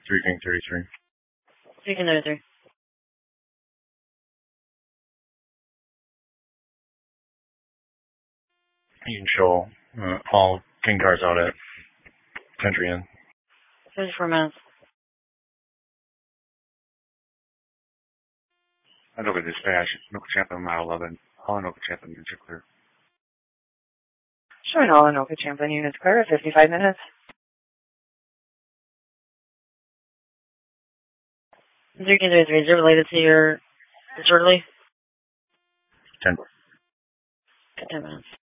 3 King 33. 3 King 33. You can show all king cars out at Country Inn. 54 minutes. Anoka Dispatch, Anoka Champlain, Mile 11. All Anoka Champlain units are clear. Showing all Anoka Champlain units clear at 55 minutes. 3 King 33, is it related to your disorderly? 10. 10 minutes.